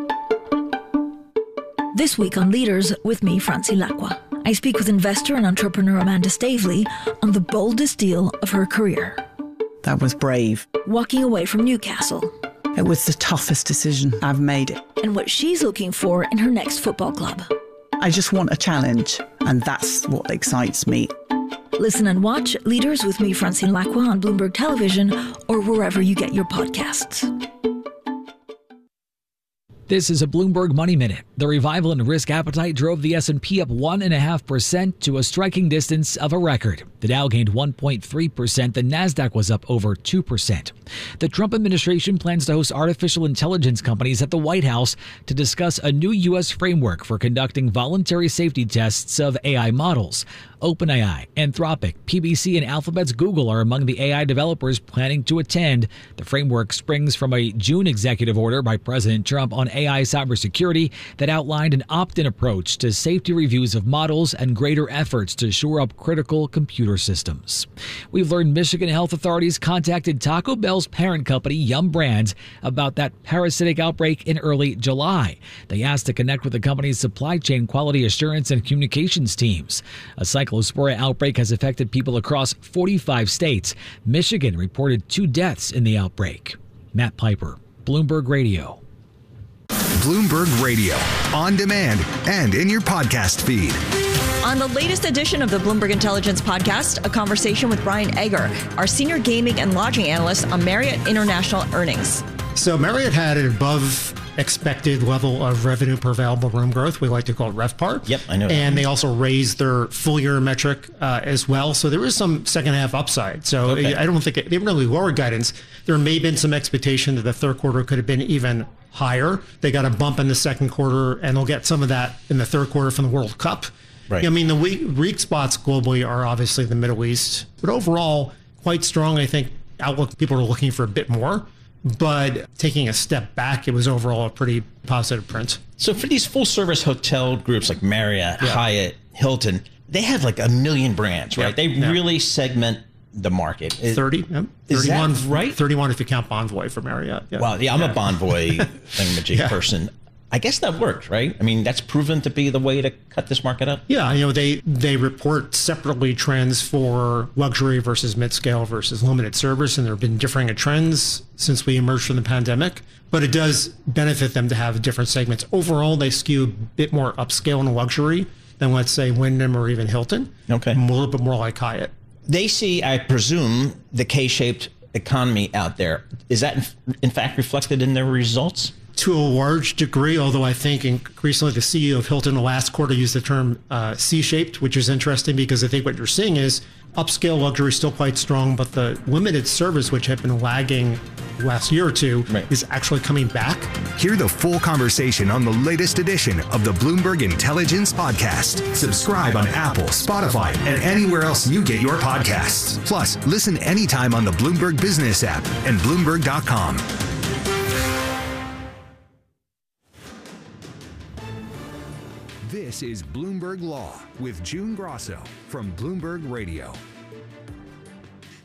This week on Leaders with me, Francine Lacqua. I speak with investor and entrepreneur Amanda Stavely on the boldest deal of her career. That was brave. Walking away from Newcastle. It was the toughest decision I've made. And what she's looking for in her next football club. I just want a challenge, and that's what excites me. Listen and watch Leaders with me, Francine Lacqua, on Bloomberg Television or wherever you get your podcasts. This is a Bloomberg Money Minute. The revival in risk appetite drove the S&P up 1.5% to a striking distance of a record. The Dow gained 1.3%. The Nasdaq was up over 2%. The Trump administration plans to host artificial intelligence companies at the White House to discuss a new U.S. framework for conducting voluntary safety tests of AI models. OpenAI, Anthropic, PBC, and Alphabet's Google are among the AI developers planning to attend. The framework springs from a June executive order by President Trump on AI cybersecurity that outlined an opt-in approach to safety reviews of models and greater efforts to shore up critical computer systems. We've learned Michigan health authorities contacted Taco Bell's parent company, Yum Brands, about that parasitic outbreak in early July. They asked to connect with the company's supply chain quality assurance and communications teams. A Cyclospora outbreak has affected people across 45 states. Michigan reported 2 deaths in the outbreak. Matt Piper, Bloomberg Radio. Bloomberg Radio, on demand and in your podcast feed. On the latest edition of the Bloomberg Intelligence Podcast, a conversation with Brian Egger, our senior gaming and lodging analyst on Marriott International earnings. So Marriott had an above expected level of revenue per available room growth. We like to call it RevPAR. Yep, I know that. And they also raised their full year metric as well. So there is some second half upside. So okay. I don't think they haven't really lowered guidance. There may have been some expectation that the third quarter could have been even higher. They got a bump in the second quarter, and they'll get some of that in the third quarter from the World Cup. Right. I mean, the weak spots globally are obviously the Middle East, but overall quite strong. I think outlook, people are looking for a bit more. But taking a step back, it was overall a pretty positive print. So for these full service hotel groups like Marriott, Hyatt, Hilton, they have like a million brands, right? They really segment the market. 30, yep. Is 31, that right? 31 if you count Bonvoy for Marriott. Yeah. Wow, I'm a Bonvoy thingamajig person. I guess that worked, right? I mean, that's proven to be the way to cut this market up. Yeah, they report separately trends for luxury versus mid-scale versus limited service, and there have been differing trends since we emerged from the pandemic. But it does benefit them to have different segments. Overall, they skew a bit more upscale and luxury than, let's say, Wyndham or even Hilton. Okay. A little bit more like Hyatt. They see, I presume, the K-shaped economy out there. Is that in fact reflected in their results? To a large degree, although I think increasingly the CEO of Hilton last quarter used the term C-shaped, which is interesting because I think what you're seeing is upscale luxury is still quite strong, but the limited service, which had been lagging last year or two, is actually coming back. Hear the full conversation on the latest edition of the Bloomberg Intelligence Podcast. Subscribe on Apple, Spotify, and anywhere else you get your podcasts. Plus, listen anytime on the Bloomberg Business app and Bloomberg.com. This is Bloomberg Law with June Grosso from Bloomberg Radio.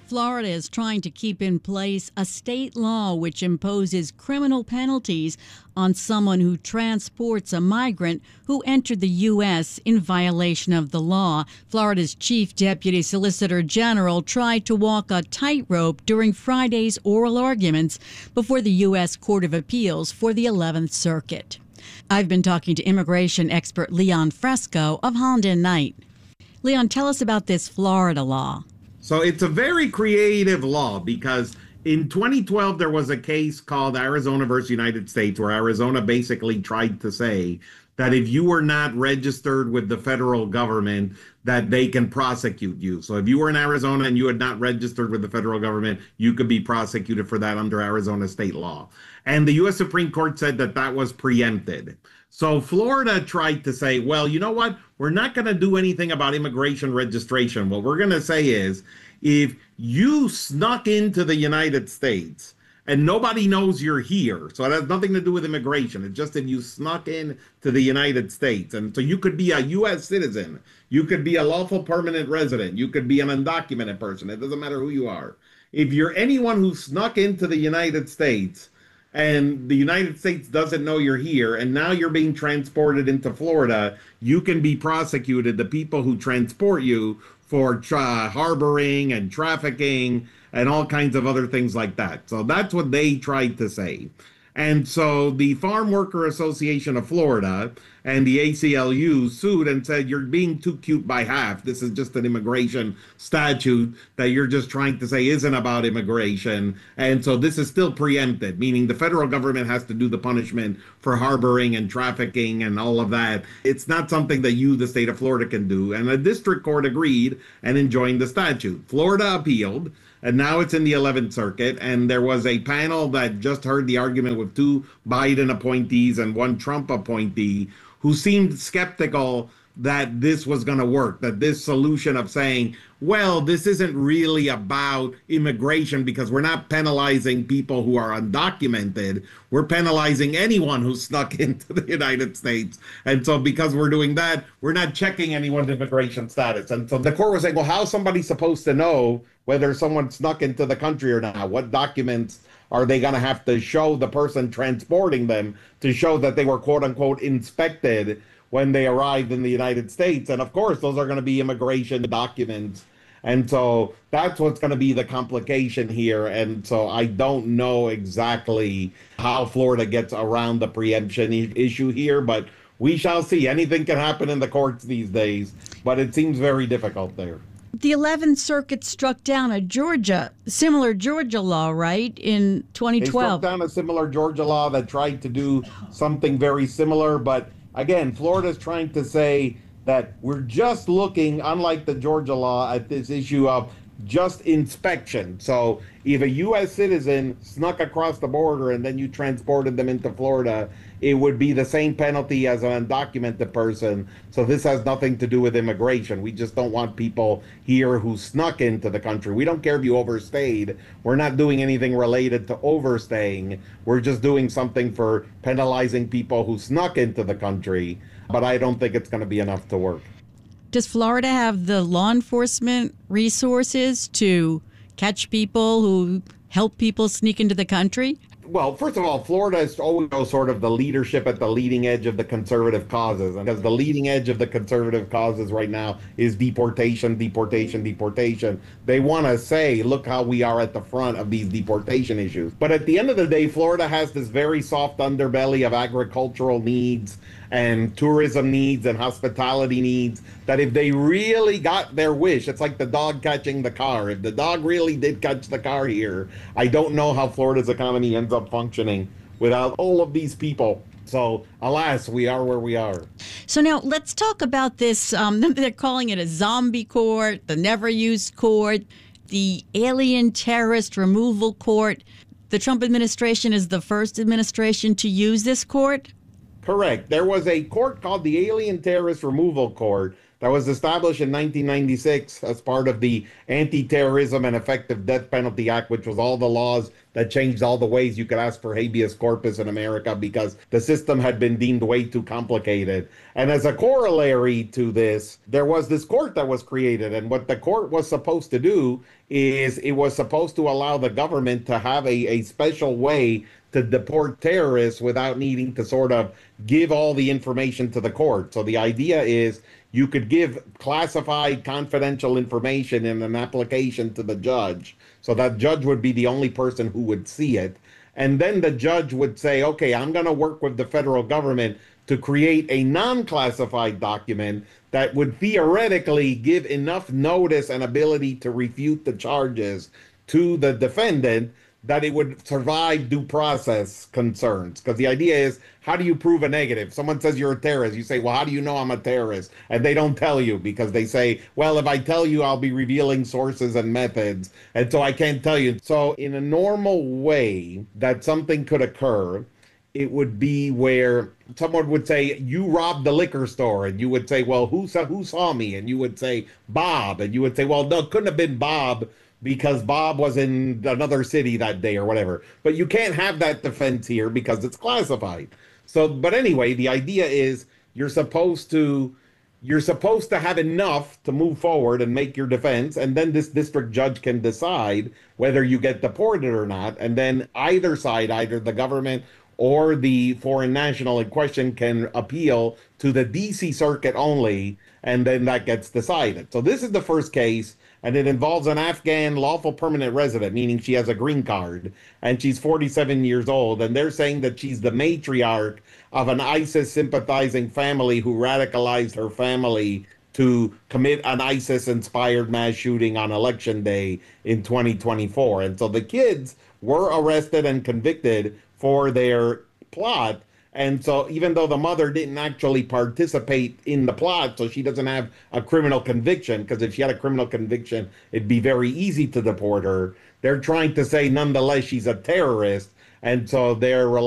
Florida is trying to keep in place a state law which imposes criminal penalties on someone who transports a migrant who entered the U.S. in violation of the law. Florida's Chief Deputy Solicitor General tried to walk a tightrope during Friday's oral arguments before the U.S. Court of Appeals for the 11th Circuit. I've been talking to immigration expert Leon Fresco of Holland & Knight. Leon, tell us about this Florida law. So it's a very creative law because in 2012, there was a case called Arizona versus United States where Arizona basically tried to say that if you were not registered with the federal government, that they can prosecute you. So if you were in Arizona and you had not registered with the federal government, you could be prosecuted for that under Arizona state law. And the U.S. Supreme Court said that that was preempted. So Florida tried to say, well, you know what? We're not going to do anything about immigration registration. What we're going to say is if you snuck into the United States and nobody knows you're here, so it has nothing to do with immigration. It's just if you snuck in to the United States. And so you could be a U.S. citizen. You could be a lawful permanent resident. You could be an undocumented person. It doesn't matter who you are. If you're anyone who snuck into the United States and the United States doesn't know you're here, and now you're being transported into Florida, you can be prosecuted, the people who transport you, for harboring and trafficking and all kinds of other things like that. So that's what they tried to say. And so the Farm Worker Association of Florida and the ACLU sued and said, you're being too cute by half. This is just an immigration statute that you're just trying to say isn't about immigration. And so this is still preempted, meaning the federal government has to do the punishment for harboring and trafficking and all of that. It's not something that you, the state of Florida, can do. And a district court agreed and enjoined the statute. Florida appealed. And now it's in the 11th Circuit, and there was a panel that just heard the argument with 2 Biden appointees and 1 Trump appointee who seemed skeptical that this was going to work, that this solution of saying, well, this isn't really about immigration because we're not penalizing people who are undocumented. We're penalizing anyone who snuck into the United States. And so because we're doing that, we're not checking anyone's immigration status. And so the court was saying, well, how's somebody supposed to know whether someone snuck into the country or not? What documents are they going to have to show the person transporting them to show that they were, quote unquote, inspected when they arrived in the United States? And of course, those are going to be immigration documents. And so that's what's going to be the complication here. And so I don't know exactly how Florida gets around the preemption issue here, but we shall see. Anything can happen in the courts these days, but it seems very difficult there. The 11th Circuit struck down a similar Georgia law, right, in 2012. They struck down a similar Georgia law that tried to do something very similar. But again, Florida's trying to say that we're just looking, unlike the Georgia law, at this issue of just inspection. So if a U.S. citizen snuck across the border and then you transported them into Florida, it would be the same penalty as an undocumented person. So this has nothing to do with immigration. We just don't want people here who snuck into the country. We don't care if you overstayed. We're not doing anything related to overstaying. We're just doing something for penalizing people who snuck into the country. But I don't think it's going to be enough to work. Does Florida have the law enforcement resources to catch people who help people sneak into the country? Well, first of all, Florida is always sort of the leadership at the leading edge of the conservative causes. And because the leading edge of the conservative causes right now is deportation, deportation, deportation. They want to say, look how we are at the front of these deportation issues. But at the end of the day, Florida has this very soft underbelly of agricultural needs and tourism needs and hospitality needs that if they really got their wish, it's like the dog catching the car. If the dog really did catch the car here, I don't know how Florida's economy ends up functioning without all of these people. So, alas, we are where we are. So now let's talk about this. They're calling it a zombie court, the never used court, the alien terrorist removal court. The Trump administration is the first administration to use this court? Correct. There was a court called the Alien Terrorist Removal Court that was established in 1996 as part of the Anti-Terrorism and Effective Death Penalty Act, which was all the laws that changed all the ways you could ask for habeas corpus in America because the system had been deemed way too complicated. And as a corollary to this, there was this court that was created. And what the court was supposed to do is it was supposed to allow the government to have a special way to deport terrorists without needing to sort of give all the information to the court. So the idea is you could give classified confidential information in an application to the judge. So that judge would be the only person who would see it. And then the judge would say, okay, I'm going to work with the federal government to create a non-classified document that would theoretically give enough notice and ability to refute the charges to the defendant that it would survive due process concerns. Because the idea is, how do you prove a negative? Someone says you're a terrorist. You say, well, how do you know I'm a terrorist? And they don't tell you because they say, well, if I tell you, I'll be revealing sources and methods. And so I can't tell you. So in a normal way that something could occur, it would be where someone would say, you robbed the liquor store. And you would say, well, who saw me? And you would say, Bob. And you would say, well, no, it couldn't have been Bob because Bob was in another city that day or whatever. But you can't have that defense here because it's classified. So, but anyway, the idea is you're supposed to have enough to move forward and make your defense, and then this district judge can decide whether you get deported or not, and then either side, either the government or the foreign national in question, can appeal to the D.C. Circuit only, and then that gets decided. So this is the first case, and it involves an Afghan lawful permanent resident, meaning she has a green card, and she's 47 years old, and they're saying that she's the matriarch of an ISIS-sympathizing family who radicalized her family to commit an ISIS-inspired mass shooting on Election Day in 2024. And so the kids were arrested and convicted for their plot. And so even though the mother didn't actually participate in the plot, so she doesn't have a criminal conviction, because if she had a criminal conviction, it'd be very easy to deport her. They're trying to say, nonetheless, she's a terrorist. And so they're